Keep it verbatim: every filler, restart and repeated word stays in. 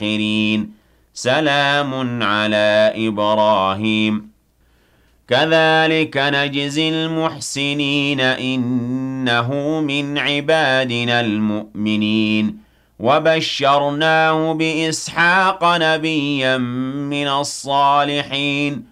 الْآخِرِينَ سَلَامٌ عَلَىٰ إِبْرَاهِيمَ كَذَٰلِكَ نَجْزِي الْمُحْسِنِينَ إِنَّهُ مِنْ عِبَادِنَا الْمُؤْمِنِينَ وَبَشَّرْنَاهُ بِإِسْحَاقَ نَبِيًّا مِّنَ الصَّالِحِينَ